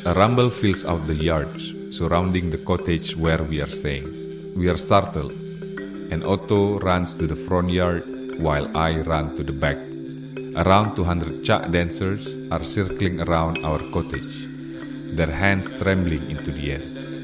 A rumble fills out the yards surrounding the cottage where we are staying. We are startled, and Otto runs to the front yard while I run to the back. Around 200 Chak dancers are circling around our cottage, their hands trembling into the air.